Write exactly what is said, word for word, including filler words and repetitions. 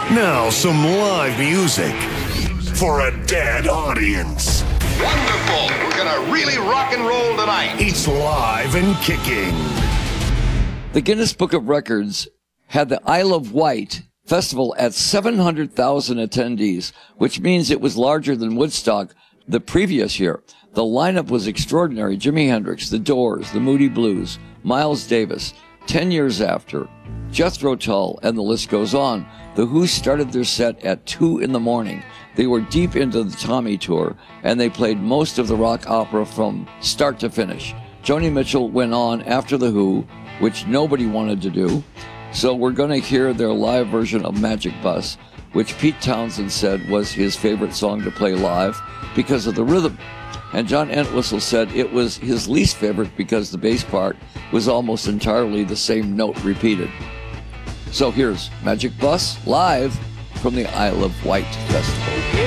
Now, some live music for a dead audience. Wonderful. We're going to really rock and roll tonight. It's live and kicking. The Guinness Book of Records had the Isle of Wight Festival at seven hundred thousand attendees, which means it was larger than Woodstock the previous year. The lineup was extraordinary. Jimi Hendrix, The Doors, The Moody Blues, Miles Davis. Ten years after, Jethro Tull, and the list goes on. The Who started their set at two in the morning. They were deep into the Tommy tour, and they played most of the rock opera from start to finish. Joni Mitchell went on after The Who, which nobody wanted to do. So we're going to hear their live version of Magic Bus, which Pete Townsend said was his favorite song to play live because of the rhythm. And John Entwistle said it was his least favorite because the bass part was almost entirely the same note repeated. So here's Magic Bus live from the Isle of Wight Festival.